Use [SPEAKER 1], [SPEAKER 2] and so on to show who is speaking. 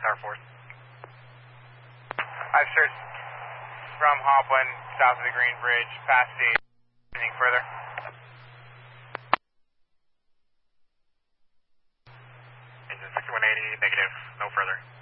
[SPEAKER 1] Tower 4.
[SPEAKER 2] I've searched from Hopland, south of the Green Bridge, past state. Anything further?
[SPEAKER 1] Engine 6180, negative, no further.